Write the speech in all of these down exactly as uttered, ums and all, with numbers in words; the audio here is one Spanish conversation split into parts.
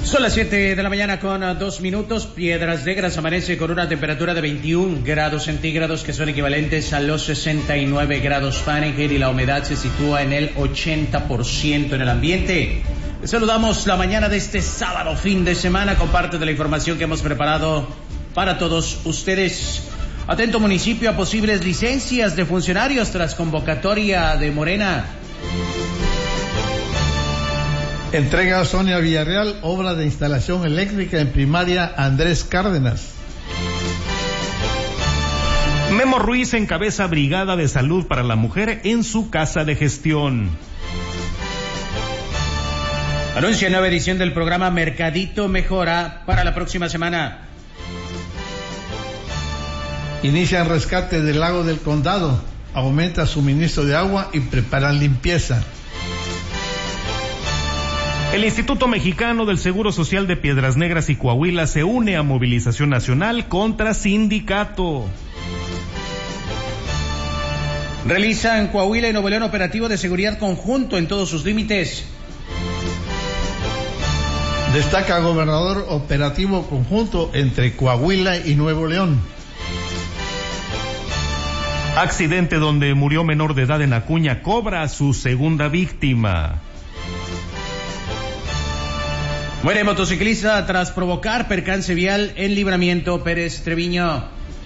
Son las siete de la mañana con dos minutos. Piedras Negras amanece con una temperatura de veintiún grados centígrados, que son equivalentes a los sesenta y nueve grados Fahrenheit, y la humedad se sitúa en el ochenta por ciento en el ambiente. Les saludamos la mañana de este sábado, fin de semana, con parte de la información que hemos preparado para todos ustedes. Atento municipio a posibles licencias de funcionarios tras convocatoria de Morena. Entrega a Sonia Villarreal obra de instalación eléctrica en primaria Andrés Cárdenas. Memo Ruiz encabeza Brigada de Salud para la Mujer en su casa de gestión. Anuncia nueva edición del programa Mercadito Mejora para la próxima semana. Inician rescate del lago del Condado, aumenta suministro de agua y preparan limpieza. El Instituto Mexicano del Seguro Social de Piedras Negras y Coahuila se une a movilización nacional contra sindicato. Realiza en Coahuila y Nuevo León operativo de seguridad conjunto en todos sus límites. Destaca gobernador operativo conjunto entre Coahuila y Nuevo León. Accidente donde murió menor de edad en Acuña cobra a su segunda víctima. Muere motociclista tras provocar percance vial en Libramiento Pérez Treviño.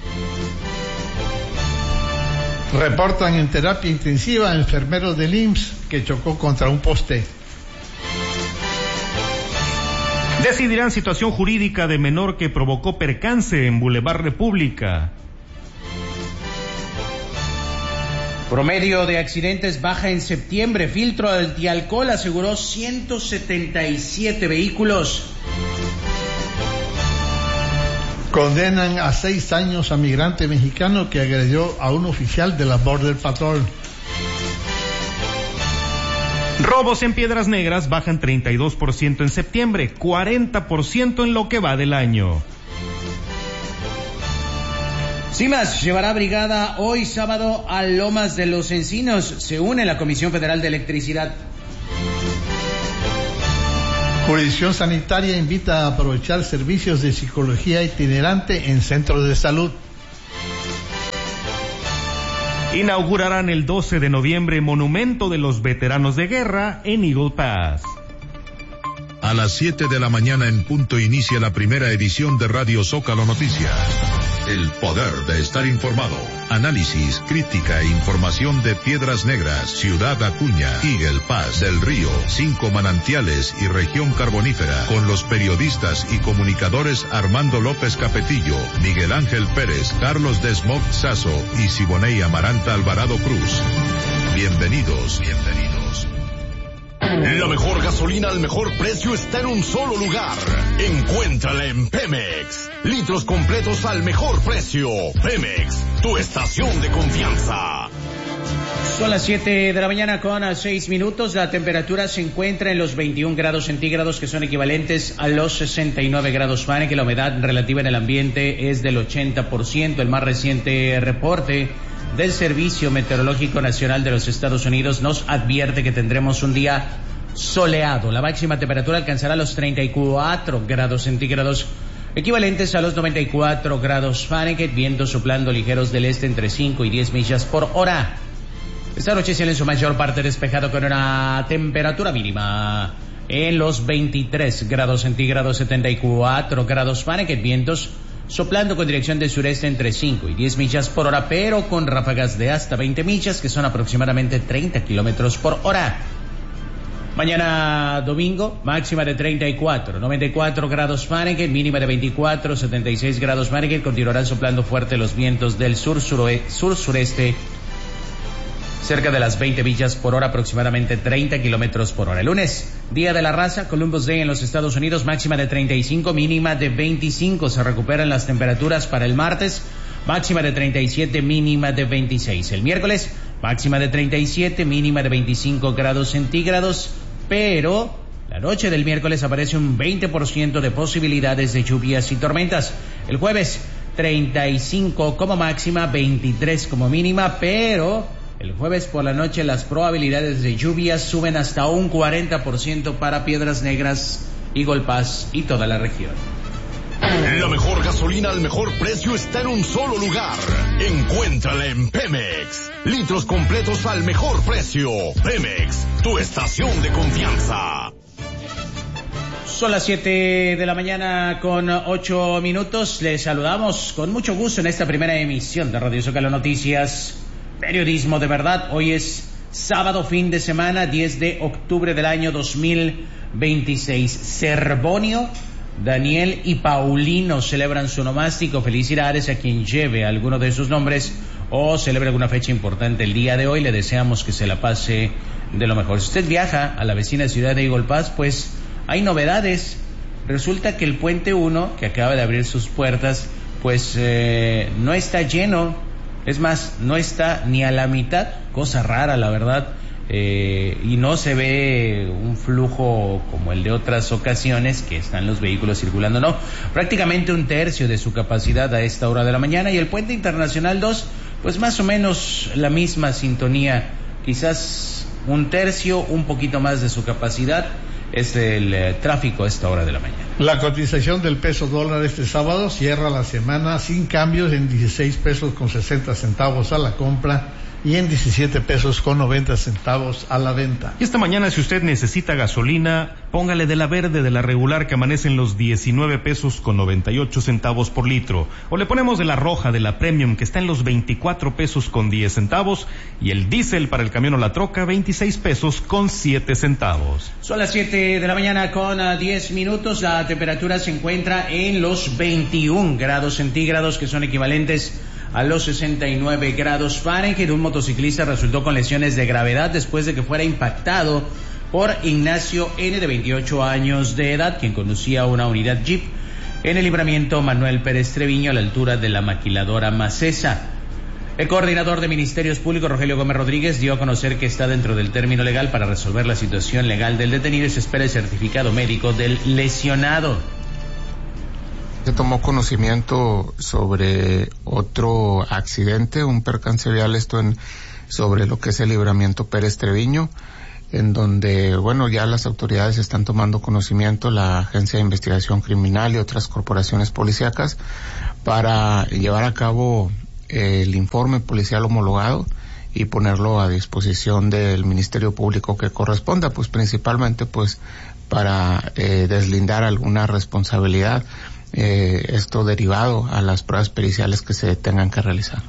Reportan en terapia intensiva a enfermeros del I M S S que chocó contra un poste. Decidirán situación jurídica de menor que provocó percance en Boulevard República. Promedio de accidentes baja en septiembre. Filtro antialcohol aseguró ciento setenta y siete vehículos. Condenan a seis años a migrante mexicano que agredió a un oficial de la Border Patrol. Robos en Piedras Negras bajan treinta y dos por ciento en septiembre, cuarenta por ciento en lo que va del año. CIMAS llevará brigada hoy sábado a Lomas de los Encinos. Se une la Comisión Federal de Electricidad. Jurisdicción Sanitaria invita a aprovechar servicios de psicología itinerante en centros de salud. Inaugurarán el doce de noviembre Monumento de los Veteranos de Guerra en Eagle Pass. A las siete de la mañana en punto inicia la primera edición de Radio Zócalo Noticias. El poder de estar informado. Análisis, crítica e información de Piedras Negras, Ciudad Acuña, Eagle Pass, Del Río, Cinco Manantiales y Región Carbonífera, con los periodistas y comunicadores Armando López Capetillo, Miguel Ángel Pérez, Carlos Desmog Sazo y Siboney Amaranta Alvarado Cruz. Bienvenidos, bienvenidos. La mejor gasolina al mejor precio está en un solo lugar. Encuéntrala en Pemex. Litros completos al mejor precio. Pemex, tu estación de confianza. Son las siete de la mañana con seis minutos. La temperatura se encuentra en los veintiún grados centígrados, que son equivalentes a los sesenta y nueve grados Fahrenheit. La humedad relativa en el ambiente es del ochenta por ciento. El más reciente reporte del Servicio Meteorológico Nacional de los Estados Unidos nos advierte que tendremos un día soleado. La máxima temperatura alcanzará los treinta y cuatro grados centígrados, equivalentes a los noventa y cuatro grados Fahrenheit. Vientos soplando ligeros del este entre cinco y diez millas por hora. Esta noche cielo en su mayor parte despejado, con una temperatura mínima en los veintitrés grados centígrados, setenta y cuatro grados Fahrenheit. Vientos soplando con dirección de sureste entre cinco y diez millas por hora, pero con ráfagas de hasta veinte millas, que son aproximadamente treinta kilómetros por hora. Mañana domingo, máxima de treinta y cuatro, noventa y cuatro grados Fahrenheit, mínima de veinticuatro, setenta y seis grados Fahrenheit. Continuarán soplando fuerte los vientos del sur sur-sureste, cerca de las veinte millas por hora, aproximadamente treinta kilómetros por hora. El lunes, Día de la Raza, Columbus Day en los Estados Unidos, máxima de treinta y cinco, mínima de veinticinco. Se recuperan las temperaturas para el martes, máxima de treinta y siete, mínima de veintiséis. El miércoles, máxima de treinta y siete, mínima de veinticinco grados centígrados, pero la noche del miércoles aparece un veinte por ciento de posibilidades de lluvias y tormentas. El jueves, treinta y cinco como máxima, veintitrés como mínima, pero el jueves por la noche las probabilidades de lluvias suben hasta un cuarenta por ciento para Piedras Negras Eagle Pass y toda la región. La mejor gasolina al mejor precio está en un solo lugar. Encuéntrala en Pemex. Litros completos al mejor precio. Pemex, tu estación de confianza. Son las siete de la mañana con ocho minutos. Les saludamos con mucho gusto en esta primera emisión de Radio Zócalo Noticias. Periodismo de verdad. Hoy es sábado, fin de semana, diez de octubre del año dos mil veintiséis. Cervonio, Daniel y Paulino celebran su nomástico. Felicidades a quien lleve alguno de sus nombres o celebre alguna fecha importante el día de hoy. Le deseamos que se la pase de lo mejor. Si usted viaja a la vecina ciudad de Eagle Pass, pues hay novedades. Resulta que el puente uno, que acaba de abrir sus puertas, pues eh, no está lleno. Es más, no está ni a la mitad. Cosa rara, la verdad. Eh, y no se ve un flujo como el de otras ocasiones que están los vehículos circulando, no, prácticamente un tercio de su capacidad a esta hora de la mañana. Y el puente internacional dos, pues más o menos la misma sintonía, quizás un tercio, un poquito más de su capacidad es el eh, tráfico a esta hora de la mañana. La cotización del peso dólar este sábado cierra la semana sin cambios en dieciséis pesos con sesenta centavos a la compra y en diecisiete pesos con noventa centavos a la venta. Y esta mañana, si usted necesita gasolina, póngale de la verde, de la regular, que amanece en los diecinueve pesos con noventa y ocho centavos por litro. O le ponemos de la roja, de la premium, que está en los veinticuatro pesos con diez centavos. Y el diésel para el camión o la troca, veintiséis pesos con siete centavos. Son las siete de la mañana con diez minutos. La temperatura se encuentra en los veintiún grados centígrados, que son equivalentes a los sesenta y nueve grados Fahrenheit. Un motociclista resultó con lesiones de gravedad después de que fuera impactado por Ignacio N., de veintiocho años de edad, quien conducía una unidad Jeep en el libramiento Manuel Pérez Treviño, a la altura de la maquiladora Macesa. El coordinador de Ministerios Públicos, Rogelio Gómez Rodríguez, dio a conocer que está dentro del término legal para resolver la situación legal del detenido y se espera el certificado médico del lesionado. Se tomó conocimiento sobre otro accidente, un percance vial, esto en sobre lo que es el libramiento Pérez Treviño, en donde, bueno, ya las autoridades están tomando conocimiento, la Agencia de Investigación Criminal y otras corporaciones policíacas, para llevar a cabo eh, el informe policial homologado y ponerlo a disposición del Ministerio Público que corresponda, pues principalmente pues para eh, deslindar alguna responsabilidad. Eh, esto derivado a las pruebas periciales que se tengan que realizar.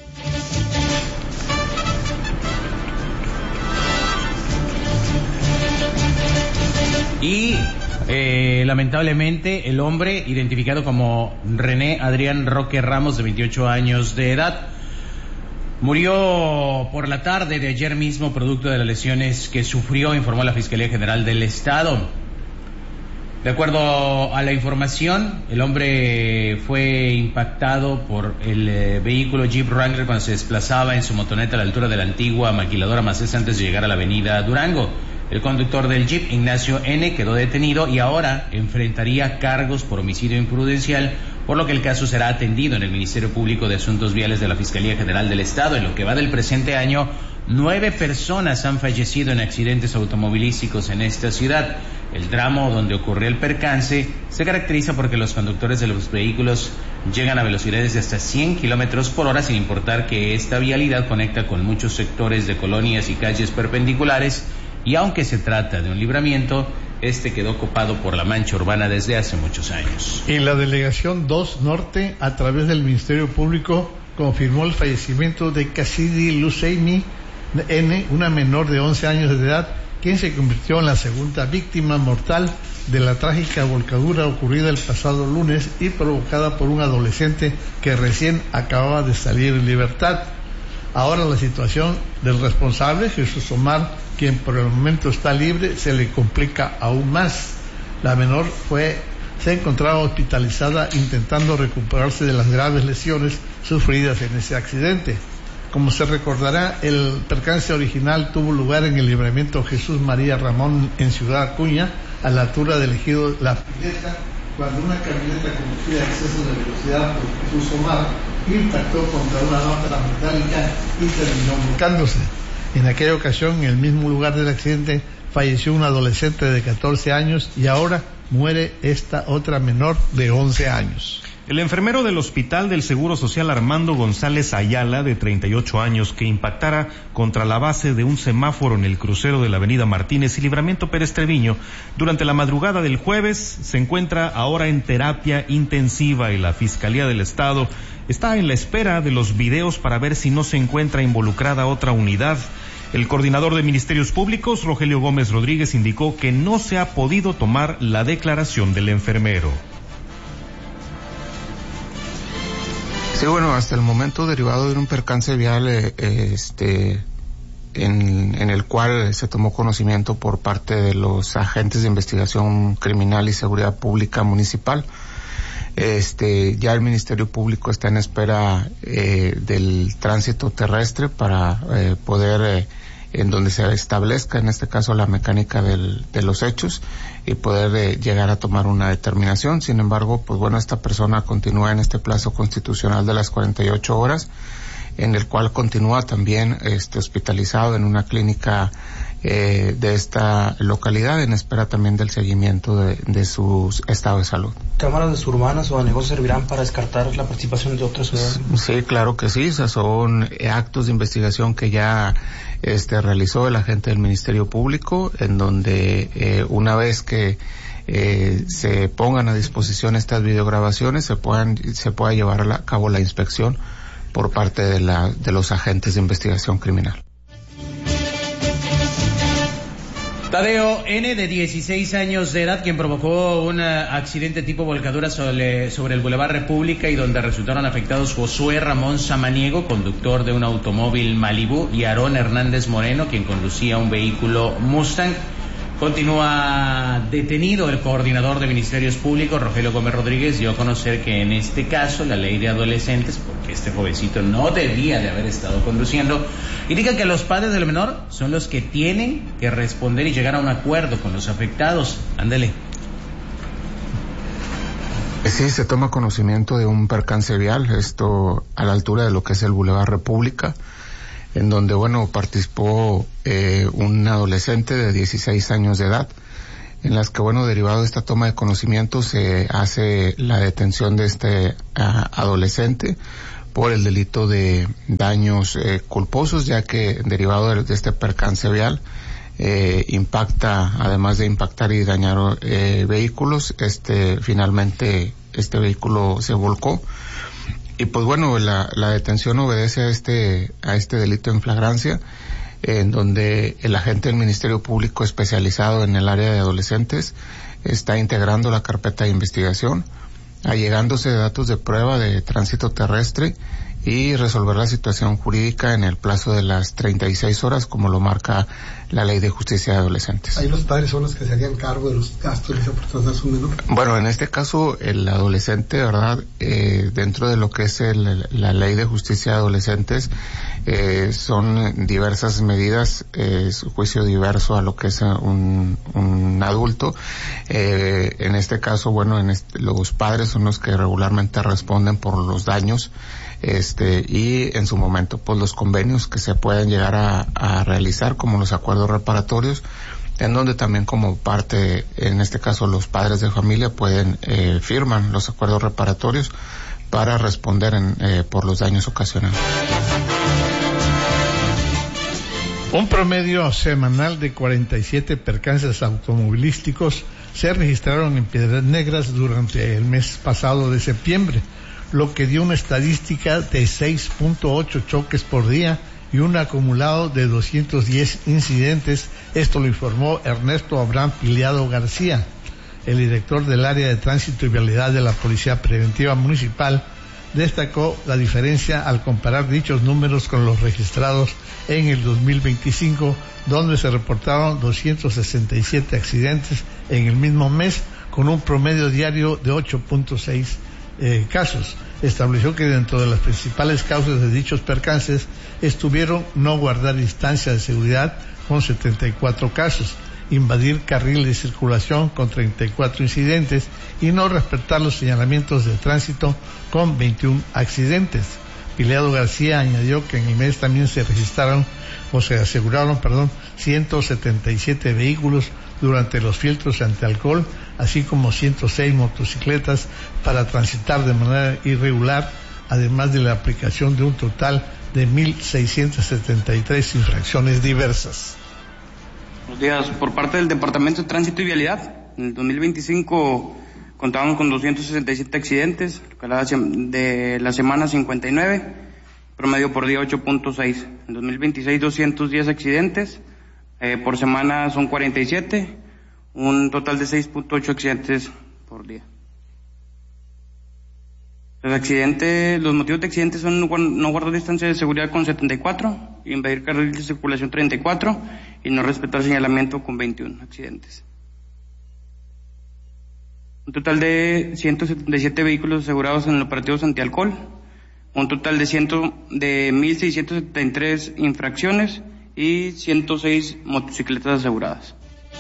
Y eh, lamentablemente el hombre, identificado como René Adrián Roque Ramos, de veintiocho años de edad, murió por la tarde de ayer mismo producto de las lesiones que sufrió, informó la Fiscalía General del Estado. De acuerdo a la información, el hombre fue impactado por el eh, vehículo Jeep Wrangler cuando se desplazaba en su motoneta a la altura de la antigua maquiladora Macesa antes de llegar a la avenida Durango. El conductor del Jeep, Ignacio N., quedó detenido y ahora enfrentaría cargos por homicidio imprudencial, por lo que el caso será atendido en el Ministerio Público de Asuntos Viales de la Fiscalía General del Estado. En lo que va del presente año, nueve personas han fallecido en accidentes automovilísticos en esta ciudad. El tramo donde ocurrió el percance se caracteriza porque los conductores de los vehículos llegan a velocidades de hasta cien kilómetros por hora, sin importar que esta vialidad conecta con muchos sectores de colonias y calles perpendiculares, y aunque se trata de un libramiento, este quedó copado por la mancha urbana desde hace muchos años. Y la Delegación dos Norte, a través del Ministerio Público, confirmó el fallecimiento de Cassidy Luceini N., una menor de once años de edad, quien se convirtió en la segunda víctima mortal de la trágica volcadura ocurrida el pasado lunes y provocada por un adolescente que recién acababa de salir en libertad. Ahora la situación del responsable, Jesús Omar, quien por el momento está libre, se le complica aún más. La menor fue, se encontraba hospitalizada intentando recuperarse de las graves lesiones sufridas en ese accidente. Como se recordará, el percance original tuvo lugar en el libramiento Jesús María Ramón en Ciudad Acuña, a la altura del ejido La Pileta, cuando una camioneta conducida a exceso de velocidad por Jesús Omar impactó contra una lámpara metálica y terminó volcándose. En aquella ocasión, en el mismo lugar del accidente, falleció un adolescente de catorce años y ahora muere esta otra menor de once años. El enfermero del Hospital del Seguro Social Armando González Ayala, de treinta y ocho años, que impactara contra la base de un semáforo en el crucero de la avenida Martínez y Libramiento Pérez Treviño durante la madrugada del jueves, se encuentra ahora en terapia intensiva y la Fiscalía del Estado está en la espera de los videos para ver si no se encuentra involucrada otra unidad. El coordinador de Ministerios Públicos, Rogelio Gómez Rodríguez, indicó que no se ha podido tomar la declaración del enfermero. Sí, bueno, hasta el momento, derivado de un percance vial eh, este, en, en el cual se tomó conocimiento por parte de los agentes de investigación criminal y seguridad pública municipal, este, ya el Ministerio Público está en espera eh, del tránsito terrestre para eh, poder, eh, en donde se establezca, en este caso, la mecánica del, de los hechos y poder eh, llegar a tomar una determinación. Sin embargo, pues bueno, esta persona continúa en este plazo constitucional de las cuarenta y ocho horas, en el cual continúa también este, hospitalizado en una clínica eh, de esta localidad, en espera también del seguimiento de, de su estado de salud. ¿Cámaras de sururbanas o de negocios servirán para descartar la participación de otras ciudades? Sí, claro que sí, esos son actos de investigación que ya este realizó el agente del Ministerio Público, en donde eh, una vez que eh, se pongan a disposición estas videograbaciones, se puedan se pueda llevar a, la, a cabo la inspección por parte de la de los agentes de investigación criminal. Tadeo N., de dieciséis años de edad, quien provocó un accidente tipo volcadura sobre, sobre el Boulevard República y donde resultaron afectados Josué Ramón Samaniego, conductor de un automóvil Malibu, y Aarón Hernández Moreno, quien conducía un vehículo Mustang. Continúa detenido. El coordinador de Ministerios Públicos, Rogelio Gómez Rodríguez, dio a conocer que en este caso la ley de adolescentes, porque este jovencito no debía de haber estado conduciendo, indica que los padres del menor son los que tienen que responder y llegar a un acuerdo con los afectados. Ándale. Sí, se toma conocimiento de un percance vial, esto a la altura de lo que es el Boulevard República, en donde, bueno, participó eh, un adolescente de dieciséis años de edad, en las que, bueno, derivado de esta toma de conocimiento, se hace la detención de este uh, adolescente por el delito de daños eh, culposos, ya que derivado de, de este percance vial eh, impacta, además de impactar y dañar eh, vehículos, este finalmente este vehículo se volcó. Y pues bueno, la, la detención obedece a este, a este delito en flagrancia, eh, en donde el agente del Ministerio Público especializado en el área de adolescentes está integrando la carpeta de investigación, allegándose de datos de prueba de tránsito terrestre y resolver la situación jurídica en el plazo de las treinta y seis horas, como lo marca la Ley de Justicia de Adolescentes. Ahí los padres son los que se harían cargo de los gastos de esa persona, su menor. Bueno, en este caso, el adolescente, ¿verdad? Eh, dentro de lo que es el, la Ley de Justicia de Adolescentes, eh, son diversas medidas, eh, es un juicio diverso a lo que es un, un adulto. Eh, en este caso, bueno, en este, los padres son los que regularmente responden por los daños, este y en su momento pues los convenios que se pueden llegar a, a realizar, como los acuerdos reparatorios, en donde también como parte, en este caso los padres de familia pueden eh, firman los acuerdos reparatorios para responder en, eh, por los daños ocasionados. Un promedio semanal de cuarenta y siete percances automovilísticos se registraron en Piedras Negras durante el mes pasado de septiembre, lo que dio una estadística de seis punto ocho choques por día y un acumulado de doscientos diez incidentes. Esto lo informó Ernesto Abraham Piliado García, el director del área de tránsito y vialidad de la Policía Preventiva Municipal. Destacó la diferencia al comparar dichos números con los registrados en el dos mil veinticinco, donde se reportaron doscientos sesenta y siete accidentes en el mismo mes, con un promedio diario de ocho punto seis Eh, casos. Estableció que dentro de las principales causas de dichos percances estuvieron no guardar distancia de seguridad con setenta y cuatro casos, invadir carril de circulación con treinta y cuatro incidentes y no respetar los señalamientos de tránsito con veintiún accidentes. Pileado García añadió que en el mes también se registraron o se aseguraron, perdón, ciento setenta y siete vehículos durante los filtros antialcohol, así como ciento seis motocicletas para transitar de manera irregular, además de la aplicación de un total de mil seiscientas setenta y tres infracciones diversas. Buenos días. Por parte del Departamento de Tránsito y Vialidad, en el dos mil veinticinco contábamos con doscientos sesenta y siete accidentes, de la semana cincuenta y nueve, promedio por día ocho punto seis. En dos mil veintiséis doscientos diez accidentes, eh, por semana son cuarenta y siete, un total de seis punto ocho accidentes por día. Los accidentes, los motivos de accidentes son no guardar distancia de seguridad con setenta y cuatro, invadir carril de circulación treinta y cuatro y no respetar señalamiento con veintiuno accidentes. Un total de ciento setenta y siete vehículos asegurados en operativos antialcohol, un total de, ciento, de mil seiscientos setenta y tres infracciones y ciento seis motocicletas aseguradas.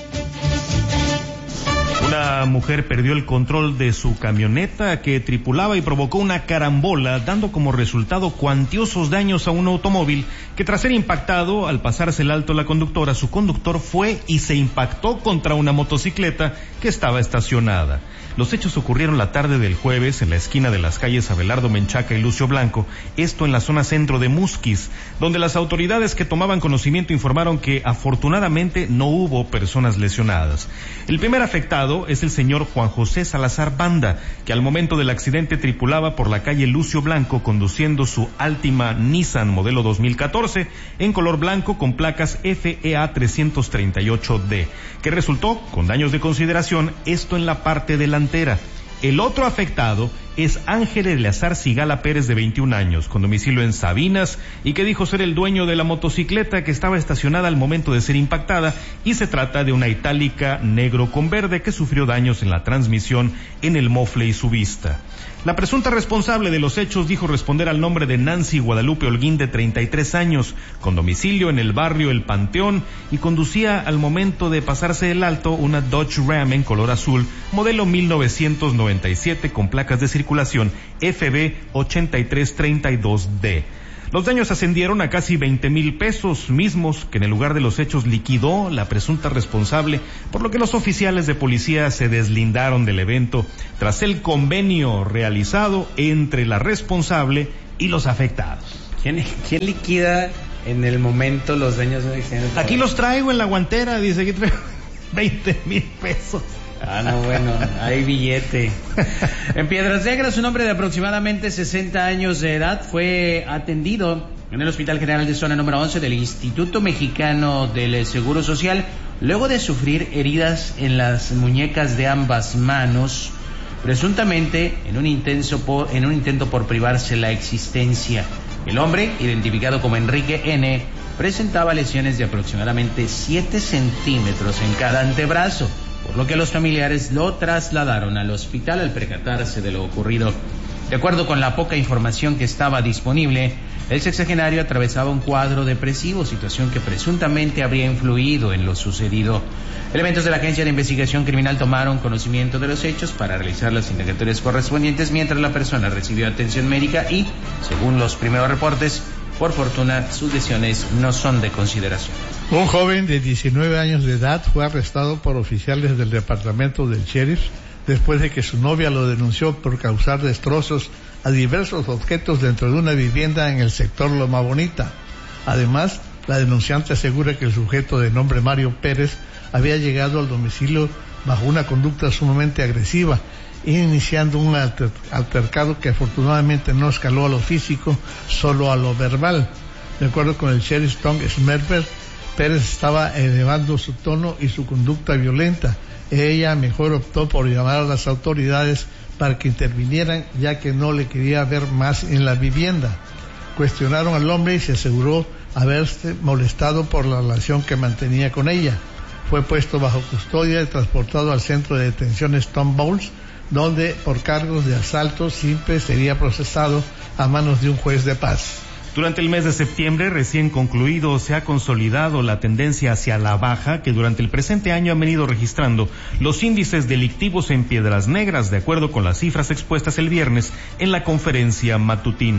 Una mujer perdió el control de su camioneta que tripulaba y provocó una carambola, dando como resultado cuantiosos daños a un automóvil que, tras ser impactado, al pasarse el alto la conductora, su conductor fue y se impactó contra una motocicleta que estaba estacionada. Los hechos ocurrieron la tarde del jueves en la esquina de las calles Abelardo Menchaca y Lucio Blanco, esto en la zona centro de Musquis, donde las autoridades que tomaban conocimiento informaron que afortunadamente no hubo personas lesionadas. El primer afectado es el señor Juan José Salazar Banda, que al momento del accidente tripulaba por la calle Lucio Blanco conduciendo su Altima Nissan modelo dos mil catorce en color blanco con placas F E A trescientos treinta y ocho D, que resultó con daños de consideración, esto en la parte delantera. El otro afectado es Ángel Eleazar Sigala Pérez, de veintiún años, con domicilio en Sabinas, y que dijo ser el dueño de la motocicleta que estaba estacionada al momento de ser impactada, y se trata de una itálica negro con verde que sufrió daños en la transmisión, en el mofle y su vista. La presunta responsable de los hechos dijo responder al nombre de Nancy Guadalupe Holguín, de treinta y tres años, con domicilio en el barrio El Panteón, y conducía al momento de pasarse el alto una Dodge Ram en color azul, modelo mil novecientos noventa y siete, con placas de circulación F B ochenta y tres treinta y dos D. Los daños ascendieron a casi veinte mil pesos, mismos que en el lugar de los hechos liquidó la presunta responsable, por lo que los oficiales de policía se deslindaron del evento tras el convenio realizado entre la responsable y los afectados. ¿Quién, quién liquida en el momento los daños de accidente? Aquí los traigo en la guantera, dice, aquí traigo veinte mil pesos. Ah, no, bueno, hay billete. En Piedras Negras, un hombre de aproximadamente sesenta años de edad fue atendido en el Hospital General de Zona número once del Instituto Mexicano del Seguro Social, luego de sufrir heridas en las muñecas de ambas manos, presuntamente en un, intenso por, en un intento por privarse la existencia. El hombre, identificado como Enrique N., presentaba lesiones de aproximadamente siete centímetros en cada antebrazo, por lo que los familiares lo trasladaron al hospital al percatarse de lo ocurrido. De acuerdo con la poca información que estaba disponible, el sexagenario atravesaba un cuadro depresivo, situación que presuntamente habría influido en lo sucedido. Elementos de la Agencia de Investigación Criminal tomaron conocimiento de los hechos para realizar las indagatorias correspondientes mientras la persona recibió atención médica y, según los primeros reportes, por fortuna sus lesiones no son de consideración. Un joven de diecinueve años de edad fue arrestado por oficiales del departamento del sheriff después de que su novia lo denunció por causar destrozos a diversos objetos dentro de una vivienda en el sector Loma Bonita. Además, la denunciante asegura que el sujeto de nombre Mario Pérez había llegado al domicilio bajo una conducta sumamente agresiva, iniciando un alter, altercado que afortunadamente no escaló a lo físico, solo a lo verbal. De acuerdo con el sheriff Tom Smerber, Pérez estaba elevando su tono y su conducta violenta. Ella mejor optó por llamar a las autoridades para que intervinieran, ya que no le quería ver más en la vivienda. Cuestionaron al hombre y se aseguró haberse molestado por la relación que mantenía con ella. Fue puesto bajo custodia y transportado al centro de detención Stone Bowls, donde por cargos de asalto simple sería procesado a manos de un juez de paz. Durante el mes de septiembre recién concluido se ha consolidado la tendencia hacia la baja que durante el presente año han venido registrando los índices delictivos en Piedras Negras, de acuerdo con las cifras expuestas el viernes en la conferencia matutina.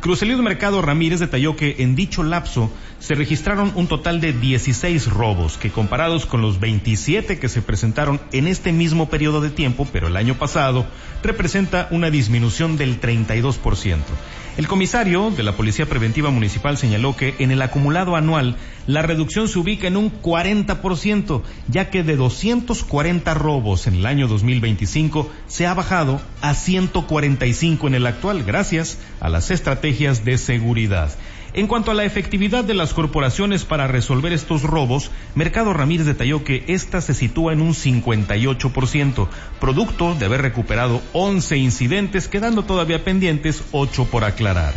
Cruz Eliud Mercado Ramírez detalló que en dicho lapso se registraron un total de dieciséis robos, que comparados con los veintisiete que se presentaron en este mismo periodo de tiempo, pero el año pasado, representa una disminución del treinta y dos por ciento. El comisario de la Policía Preventiva Municipal señaló que en el acumulado anual la reducción se ubica en un cuarenta por ciento, ya que de doscientos cuarenta robos en el año dos mil veinticinco se ha bajado a ciento cuarenta y cinco en el actual, gracias a las estrategias de seguridad. En cuanto a la efectividad de las corporaciones para resolver estos robos, Mercado Ramírez detalló que esta se sitúa en un cincuenta y ocho por ciento, producto de haber recuperado once incidentes, quedando todavía pendientes ocho por aclarar.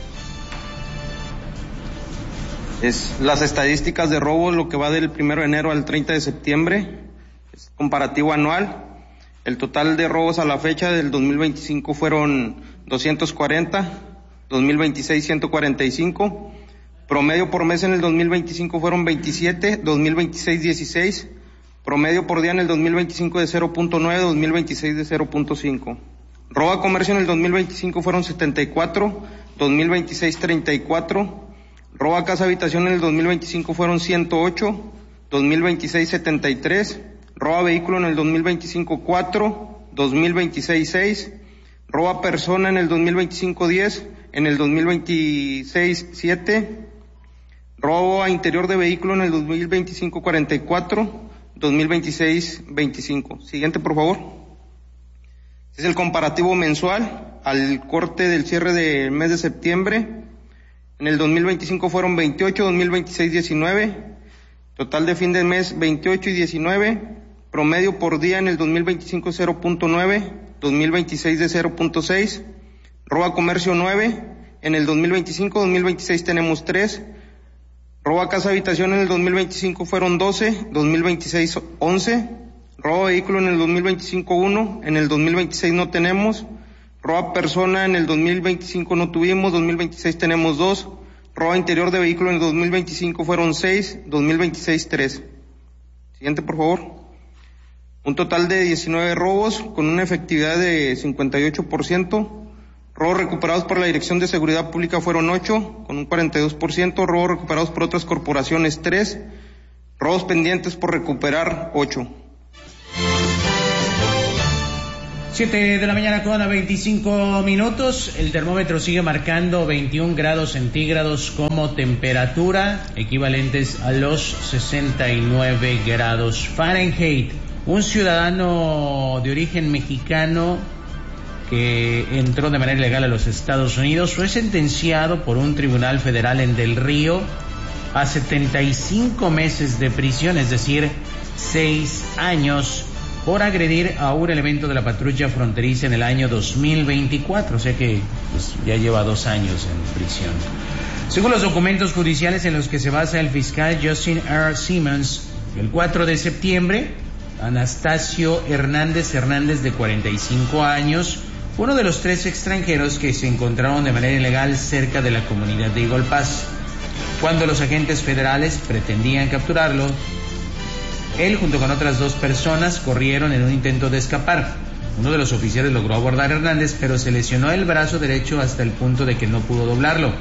Es las estadísticas de robos, lo que va del primero de enero al treinta de septiembre, es comparativo anual. El total de robos a la fecha del dos mil veinticinco fueron doscientos cuarenta, dos mil veintiséis ciento cuarenta y cinco, promedio por mes en el dos mil veinticinco fueron veintisiete, dos mil veintiséis dieciséis, promedio por día en el dos mil veinticinco de cero punto nueve, dos mil veintiséis de cero punto cinco. Robo a comercio en el dos mil veinticinco fueron setenta y cuatro, dos mil veintiséis treinta y cuatro, robo a casa habitación en el dos mil veinticinco fueron ciento ocho, dos mil veintiséis setenta y tres, robo a vehículo en el dos mil veinticinco cuatro, dos mil veintiséis seis, robo a persona en el dos mil veinticinco diez, en el dos mil veintiséis siete, robo a interior de vehículo en el dos mil veinticinco cuarenta y cuatro, dos mil veintiséis veinticinco. Siguiente, por favor. Es el comparativo mensual al corte del cierre del mes de septiembre. En el dos mil veinticinco fueron veintiocho, dos mil veintiséis diecinueve, total de fin de mes veintiocho y diecinueve, promedio por día en el dos mil veinticinco cero punto nueve, dos mil veintiséis de cero punto seis, robo a comercio nueve, en el dos mil veinticinco, dos mil veintiséis tenemos tres, robo a casa habitación en el dos mil veinticinco fueron doce, dos mil veintiséis once, robo a vehículo en el dos mil veinticinco uno, en el dos mil veintiséis no tenemos, robo a persona en el dos mil veinticinco no tuvimos, dos mil veintiséis tenemos dos, robo a interior de vehículo en el dos mil veinticinco fueron seis, dos mil veintiséis tres. Siguiente, por favor. Un total de diecinueve robos con una efectividad de cincuenta y ocho por ciento. Robos recuperados por la Dirección de Seguridad Pública fueron ocho, con un cuarenta y dos por ciento. Robos recuperados por otras corporaciones tres. Robos pendientes por recuperar ocho. siete de la mañana con veinticinco minutos. El termómetro sigue marcando veintiún grados centígrados como temperatura, equivalentes a los sesenta y nueve grados Fahrenheit. Un ciudadano de origen mexicano que entró de manera ilegal a los Estados Unidos fue sentenciado por un tribunal federal en Del Río a setenta y cinco meses de prisión, es decir, seis años, por agredir a un elemento de la patrulla fronteriza en el año dos mil veinticuatro, o sea que pues, ya lleva dos años en prisión. Según los documentos judiciales en los que se basa el fiscal Justin R. Simmons, el cuatro de septiembre, Anastasio Hernández Hernández, de cuarenta y cinco años, uno de los tres extranjeros que se encontraron de manera ilegal cerca de la comunidad de Eagle Pass. Cuando los agentes federales pretendían capturarlo, él junto con otras dos personas corrieron en un intento de escapar. Uno de los oficiales logró abordar a Hernández, pero se lesionó el brazo derecho hasta el punto de que no pudo doblarlo.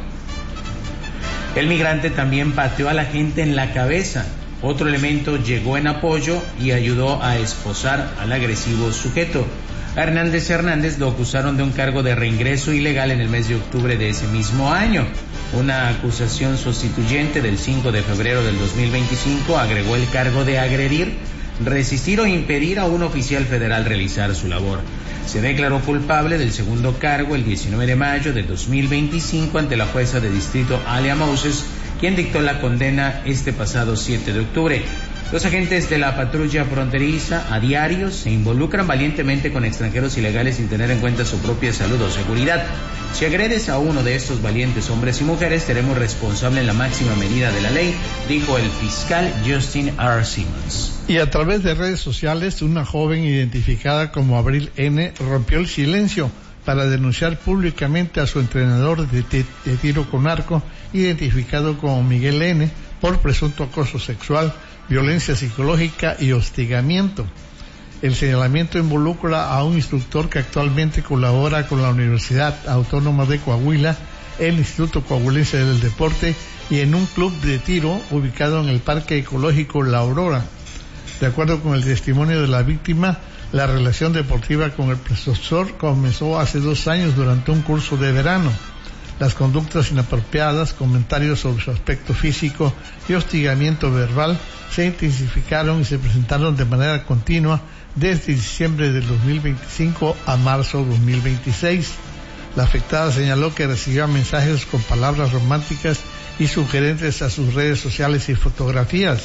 El migrante también pateó a la gente en la cabeza. Otro elemento llegó en apoyo y ayudó a esposar al agresivo sujeto. A Hernández Hernández lo acusaron de un cargo de reingreso ilegal en el mes de octubre de ese mismo año. Una acusación sustituyente del cinco de febrero del dos mil veinticinco agregó el cargo de agredir, resistir o impedir a un oficial federal realizar su labor. Se declaró culpable del segundo cargo el diecinueve de mayo de dos mil veinticinco ante la jueza de distrito Alia Moses, quien dictó la condena este pasado siete de octubre. Los agentes de la patrulla fronteriza a diario se involucran valientemente con extranjeros ilegales sin tener en cuenta su propia salud o seguridad. Si agredes a uno de estos valientes hombres y mujeres, seremos responsables en la máxima medida de la ley, dijo el fiscal Justin R. Simmons. Y a través de redes sociales, una joven identificada como Abril N. rompió el silencio para denunciar públicamente a su entrenador de, de, de tiro con arco, identificado como Miguel N., por presunto acoso sexual, violencia psicológica y hostigamiento. El señalamiento involucra a un instructor que actualmente colabora con la Universidad Autónoma de Coahuila el Instituto Coahuilense del Deporte y en un club de tiro ubicado en el Parque Ecológico La Aurora. De acuerdo con el testimonio de la víctima, la relación deportiva con el profesor comenzó hace dos años durante un curso de verano. Las conductas inapropiadas, comentarios sobre su aspecto físico y hostigamiento verbal se intensificaron y se presentaron de manera continua desde diciembre del dos mil veinticinco a marzo de dos mil veintiséis. La afectada señaló que recibía mensajes con palabras románticas y sugerentes a sus redes sociales y fotografías.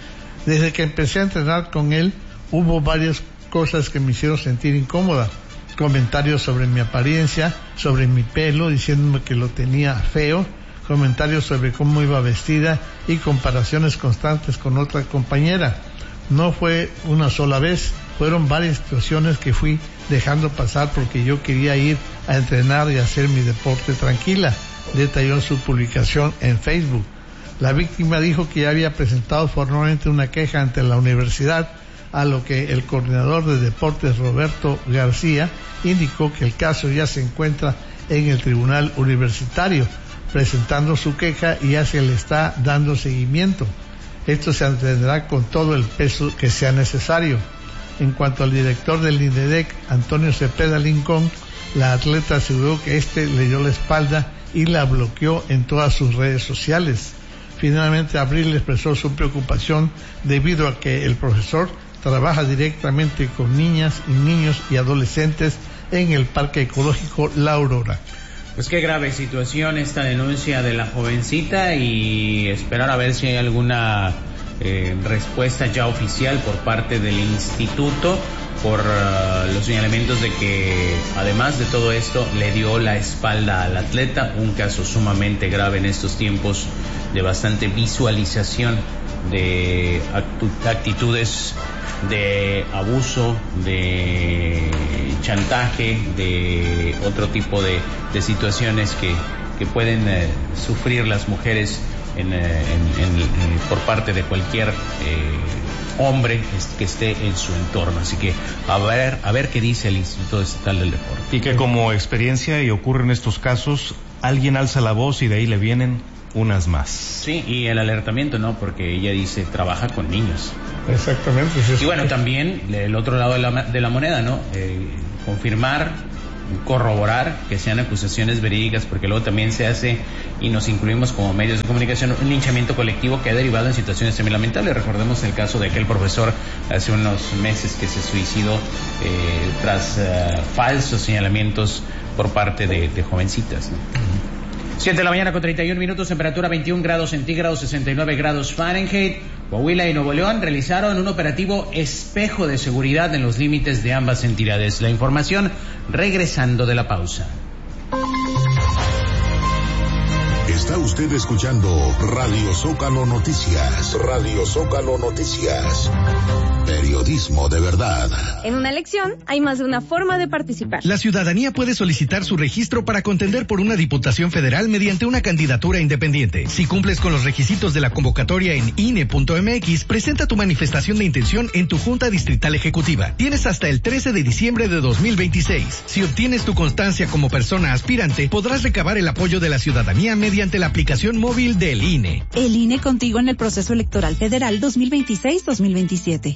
Desde que empecé a entrenar con él, hubo varias cosas que me hicieron sentir incómoda. Comentarios sobre mi apariencia, sobre mi pelo, diciéndome que lo tenía feo, comentarios sobre cómo iba vestida y comparaciones constantes con otra compañera. No fue una sola vez, fueron varias situaciones que fui dejando pasar porque yo quería ir a entrenar y hacer mi deporte tranquila, detalló en su publicación en Facebook. La víctima dijo que ya había presentado formalmente una queja ante la universidad, a lo que el coordinador de deportes Roberto García indicó que el caso ya se encuentra en el tribunal universitario, presentando su queja y ya se le está dando seguimiento. Esto se atenderá con todo el peso que sea necesario. En cuanto al director del INEDEC, Antonio Cepeda Lincoln, la atleta aseguró que este le dio la espalda y la bloqueó en todas sus redes sociales. Finalmente, Abril expresó su preocupación debido a que el profesor trabaja directamente con niñas y niños y adolescentes en el Parque Ecológico La Aurora. Pues qué grave situación esta denuncia de la jovencita y esperar a ver si hay alguna eh, respuesta ya oficial por parte del instituto por uh, los señalamientos de que además de todo esto le dio la espalda al atleta, un caso sumamente grave en estos tiempos de bastante visualización de actitudes de abuso, de chantaje, de otro tipo de, de situaciones que, que pueden eh, sufrir las mujeres en, eh, en, en, en, por parte de cualquier eh, hombre que esté en su entorno. Así que a ver, a ver qué dice el Instituto Estatal del Deporte. Y que como experiencia y ocurre en estos casos, alguien alza la voz y de ahí le vienen unas más. Sí, y el alertamiento, ¿no? Porque ella dice, trabaja con niños. Exactamente. Y bueno, también el otro lado de la, de la moneda, ¿no? Eh, confirmar, corroborar que sean acusaciones verídicas, porque luego también se hace, y nos incluimos como medios de comunicación, un linchamiento colectivo que ha derivado en situaciones muy lamentables. Recordemos el caso de aquel profesor hace unos meses que se suicidó eh, tras uh, falsos señalamientos por parte de, de jovencitas, ¿no? siete de la mañana con treinta y un minutos, temperatura veintiún grados centígrados, sesenta y nueve grados Fahrenheit. Coahuila y Nuevo León realizaron un operativo espejo de seguridad en los límites de ambas entidades. La información regresando de la pausa. Está usted escuchando Radio Zócalo Noticias. Radio Zócalo Noticias. Periodismo de verdad. En una elección hay más de una forma de participar. La ciudadanía puede solicitar su registro para contender por una diputación federal mediante una candidatura independiente. Si cumples con los requisitos de la convocatoria en I N E punto M X, presenta tu manifestación de intención en tu Junta Distrital Ejecutiva. Tienes hasta el trece de diciembre de dos mil veintiséis. Si obtienes tu constancia como persona aspirante, podrás recabar el apoyo de la ciudadanía mediante la aplicación móvil del I N E. El I N E contigo en el proceso electoral federal dos mil veintiséis dos mil veintisiete.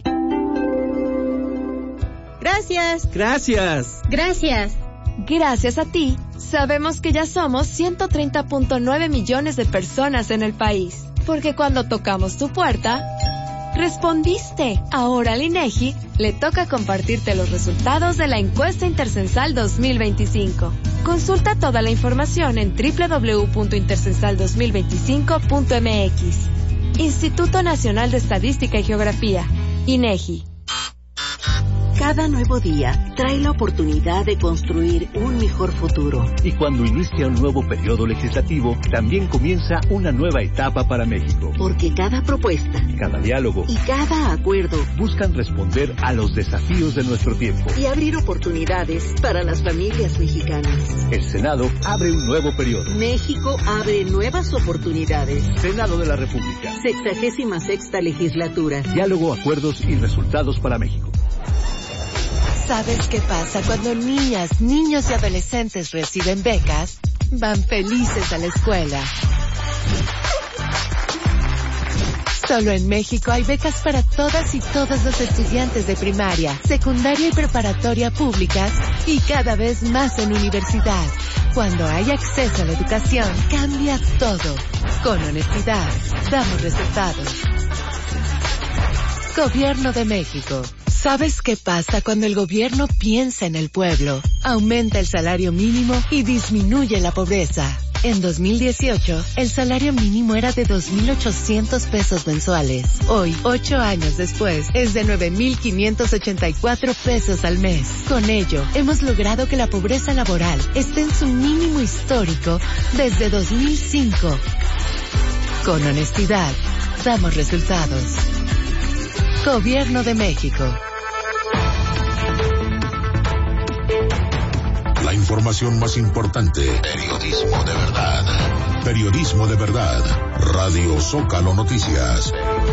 Gracias. Gracias. Gracias. Gracias a ti, sabemos que ya somos ciento treinta punto nueve millones de personas en el país. Porque cuando tocamos tu puerta, respondiste. Ahora al INEGI le toca compartirte los resultados de la encuesta intercensal dos mil veinticinco. Consulta toda la información en doble u doble u doble u punto intercensal dos mil veinticinco punto m x. Instituto Nacional de Estadística y Geografía, INEGI. Cada nuevo día trae la oportunidad de construir un mejor futuro. Y cuando inicia un nuevo periodo legislativo, también comienza una nueva etapa para México. Porque cada propuesta, cada diálogo y cada acuerdo buscan responder a los desafíos de nuestro tiempo y abrir oportunidades para las familias mexicanas. El Senado abre un nuevo periodo. México abre nuevas oportunidades. Senado de la República. Sexagésima sexta legislatura. Diálogo, acuerdos y resultados para México. ¿Sabes qué pasa cuando niñas, niños y adolescentes reciben becas? van felices a la escuela. Solo en México hay becas para todas y todos los estudiantes de primaria, secundaria y preparatoria públicas y cada vez más en universidad. Cuando hay acceso a la educación, cambia todo. Con honestidad, damos resultados. Gobierno de México. ¿Sabes qué pasa cuando el gobierno piensa en el pueblo? Aumenta el salario mínimo y disminuye la pobreza. En dos mil dieciocho, el salario mínimo era de dos mil ochocientos pesos mensuales. Hoy, ocho años después, es de nueve mil quinientos ochenta y cuatro pesos al mes. Con ello, hemos logrado que la pobreza laboral esté en su mínimo histórico desde dos mil cinco. Con honestidad, damos resultados. Gobierno de México. La información más importante. Periodismo de verdad. Periodismo de verdad. Radio Zócalo Noticias.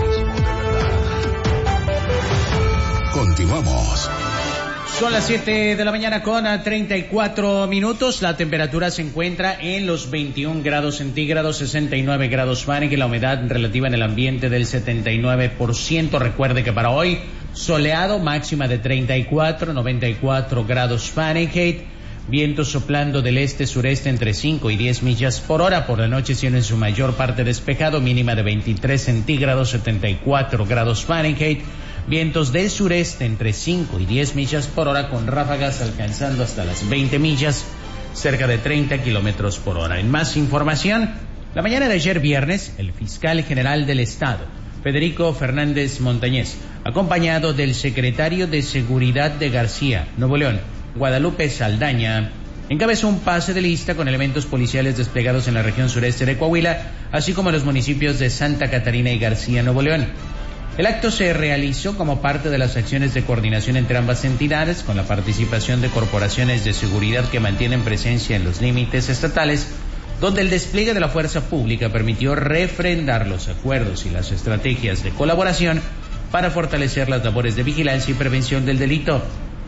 Continuamos. Son las siete de la mañana con treinta y cuatro minutos. La temperatura se encuentra en los veintiún grados centígrados, sesenta y nueve grados Fahrenheit. La humedad relativa en el ambiente del setenta y nueve por ciento. Recuerde que para hoy, soleado, máxima de treinta y cuatro, noventa y cuatro grados Fahrenheit. Viento soplando del este-sureste entre cinco y diez millas por hora. Por la noche siendo en su mayor parte despejado, mínima de veintitrés centígrados, setenta y cuatro grados Fahrenheit. Vientos del sureste entre cinco y diez millas por hora con ráfagas alcanzando hasta las veinte millas, cerca de treinta kilómetros por hora. En más información, la mañana de ayer viernes, el fiscal general del Estado, Federico Fernández Montañez, acompañado del secretario de Seguridad de García, Nuevo León, Guadalupe Saldaña, encabezó un pase de lista con elementos policiales desplegados en la región sureste de Coahuila, así como en los municipios de Santa Catarina y García, Nuevo León. El acto se realizó como parte de las acciones de coordinación entre ambas entidades, con la participación de corporaciones de seguridad que mantienen presencia en los límites estatales, donde el despliegue de la fuerza pública permitió refrendar los acuerdos y las estrategias de colaboración para fortalecer las labores de vigilancia y prevención del delito.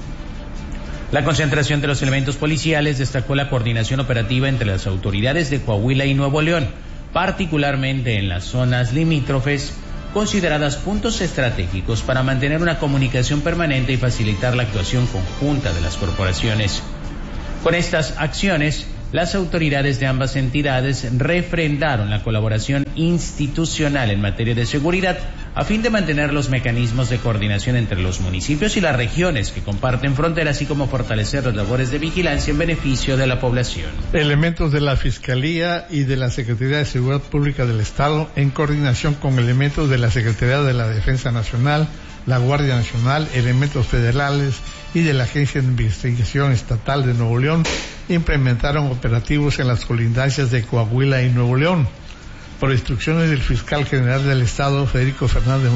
La concentración de los elementos policiales destacó la coordinación operativa entre las autoridades de Coahuila y Nuevo León, particularmente en las zonas limítrofes, consideradas puntos estratégicos para mantener una comunicación permanente y facilitar la actuación conjunta de las corporaciones. Con estas acciones, las autoridades de ambas entidades refrendaron la colaboración institucional en materia de seguridad a fin de mantener los mecanismos de coordinación entre los municipios y las regiones que comparten frontera, así como fortalecer las labores de vigilancia en beneficio de la población. Elementos de la Fiscalía y de la Secretaría de Seguridad Pública del Estado, en coordinación con elementos de la Secretaría de la Defensa Nacional, la Guardia Nacional, elementos federales y de la Agencia de Investigación Estatal de Nuevo León, implementaron operativos en las colindancias de Coahuila y Nuevo León. Por instrucciones del fiscal general del Estado, Federico Fernández